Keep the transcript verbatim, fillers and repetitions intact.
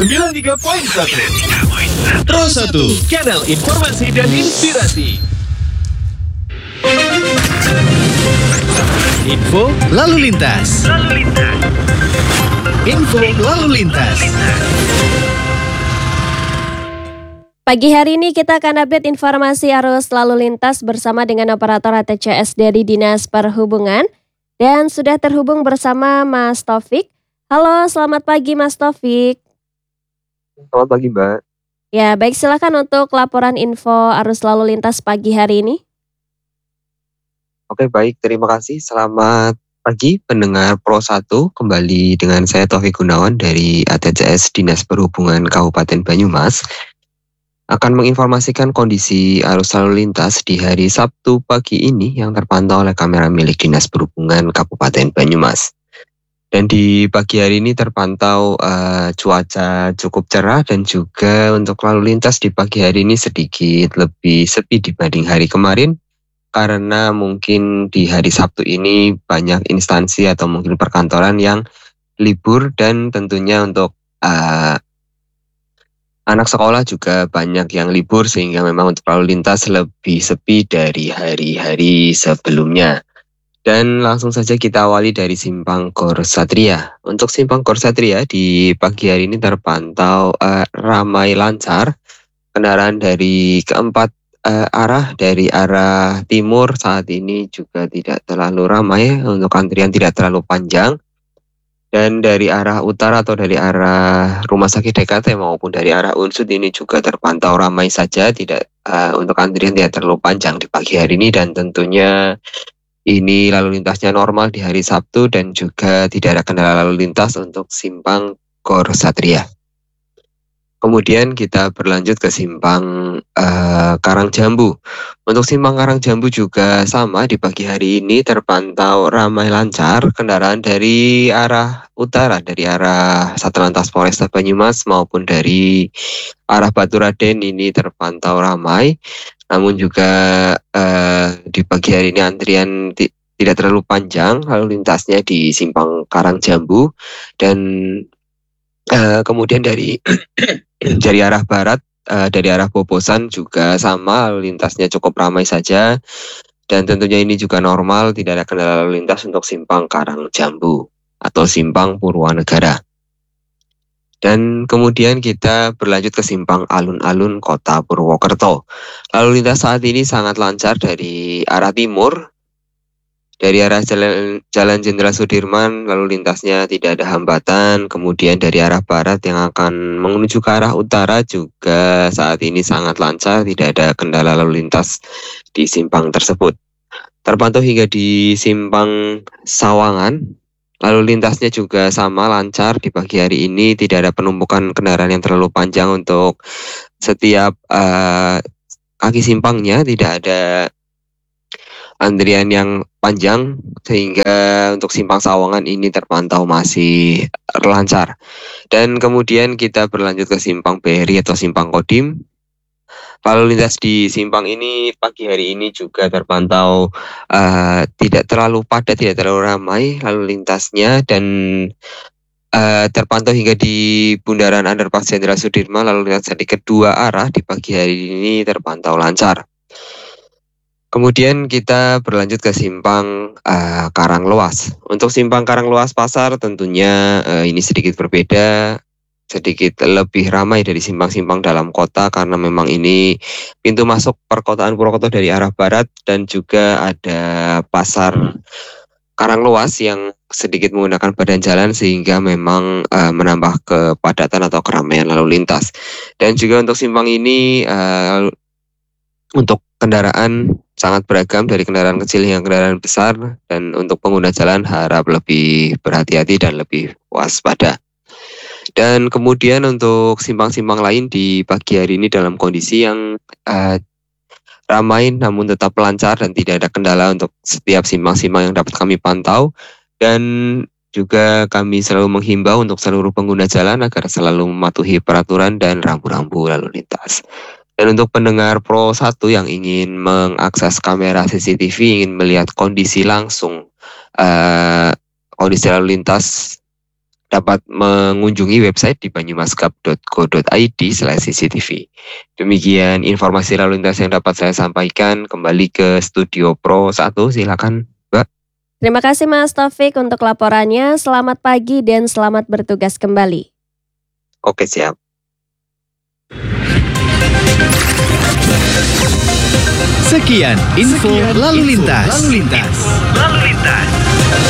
sembilan puluh tiga koma satu Pro satu, channel informasi dan inspirasi. Info lalu lintas. Lalu lintas. Info lalu lintas. Pagi hari ini kita akan update informasi arus lalu lintas bersama dengan operator A T C S dari Dinas Perhubungan. Dan sudah terhubung bersama Mas Taufik. Halo, selamat pagi Mas Taufik. Selamat pagi Mbak. Ya, baik, silakan untuk laporan info arus lalu lintas pagi hari ini. Oke, baik, terima kasih. Selamat pagi pendengar Pro satu. Kembali dengan saya Taufik Gunawan dari A T C S Dinas Perhubungan Kabupaten Banyumas. Akan menginformasikan kondisi arus lalu lintas di hari Sabtu pagi ini yang terpantau oleh kamera milik Dinas Perhubungan Kabupaten Banyumas. Dan di pagi hari ini terpantau uh, cuaca cukup cerah dan juga untuk lalu lintas di pagi hari ini sedikit lebih sepi dibanding hari kemarin. Karena mungkin di hari Sabtu ini banyak instansi atau mungkin perkantoran yang libur dan tentunya untuk uh, anak sekolah juga banyak yang libur sehingga memang untuk lalu lintas lebih sepi dari hari-hari sebelumnya. Dan langsung saja kita awali dari Simpang Gor Satria. Untuk Simpang Gor Satria di pagi hari ini terpantau uh, ramai lancar. Kendaraan dari keempat uh, arah, dari arah timur saat ini juga tidak terlalu ramai, untuk antrian tidak terlalu panjang. Dan dari arah utara atau dari arah Rumah Sakit D K T maupun dari arah Unsud ini juga terpantau ramai saja, tidak uh, untuk antrian tidak terlalu panjang di pagi hari ini. Dan tentunya ini lalu lintasnya normal di hari Sabtu dan juga tidak ada kendala lalu lintas untuk Simpang Gor Satria. Kemudian kita berlanjut ke Simpang uh, Karangjambu. Untuk Simpang Karangjambu juga sama, di pagi hari ini terpantau ramai lancar kendaraan dari arah utara, dari arah Satlantas Polresta Banyumas maupun dari arah Baturaden ini terpantau ramai. Namun juga uh, di pagi hari ini antrian ti- tidak terlalu panjang lalu lintasnya di Simpang Karangjambu. Dan uh, kemudian dari dari arah barat, uh, dari arah Bobosan juga sama, lalu lintasnya cukup ramai saja. Dan tentunya ini juga normal, tidak ada kendala lalu lintas untuk Simpang Karangjambu atau Simpang Purwanegara. Dan kemudian kita berlanjut ke Simpang Alun-Alun Kota Purwokerto. Lalu lintas saat ini sangat lancar dari arah timur, dari arah Jalan, Jalan Jenderal Sudirman, lalu lintasnya tidak ada hambatan. Kemudian dari arah barat yang akan menuju ke arah utara juga saat ini sangat lancar, tidak ada kendala lalu lintas di simpang tersebut. Terpantau hingga di Simpang Sawangan, lalu lintasnya juga sama lancar di pagi hari ini, tidak ada penumpukan kendaraan yang terlalu panjang untuk setiap uh, kaki simpangnya, tidak ada antrian yang panjang sehingga untuk Simpang Sawangan ini terpantau masih lancar. Dan kemudian kita berlanjut ke Simpang Behri atau Simpang Kodim. Lalu lintas di simpang ini pagi hari ini juga terpantau uh, tidak terlalu padat, tidak terlalu ramai lalu lintasnya. Dan uh, terpantau hingga di Bundaran Underpass Jenderal Sudirman, lalu lintas dari kedua arah di pagi hari ini terpantau lancar. Kemudian kita berlanjut ke Simpang uh, Karanglewas. Untuk Simpang Karanglewas Pasar tentunya uh, ini sedikit berbeda, sedikit lebih ramai dari simpang-simpang dalam kota karena memang ini pintu masuk perkotaan Purwokerto dari arah barat. Dan juga ada pasar Karanglewas yang sedikit menggunakan badan jalan sehingga memang uh, menambah kepadatan atau keramaian lalu lintas. Dan juga untuk simpang ini uh, untuk kendaraan sangat beragam, dari kendaraan kecil hingga kendaraan besar. Dan untuk pengguna jalan harap lebih berhati-hati dan lebih waspada. Dan kemudian untuk simpang-simpang lain di pagi hari ini dalam kondisi yang uh, ramai namun tetap lancar dan tidak ada kendala untuk setiap simpang-simpang yang dapat kami pantau. Dan juga kami selalu menghimbau untuk seluruh pengguna jalan agar selalu mematuhi peraturan dan rambu-rambu lalu lintas. Dan untuk pendengar Pro satu yang ingin mengakses kamera C C T V, ingin melihat kondisi langsung uh, kondisi lalu lintas dapat mengunjungi website di banyumaskap dot go dot i d slash c c t v. Demikian informasi lalu lintas yang dapat saya sampaikan. Kembali ke Studio Pro satu, silakan Mbak. Terima kasih Mas Taufik untuk laporannya. Selamat pagi dan selamat bertugas kembali. Oke, siap. Sekian info lalu lintas. Lalu lintas.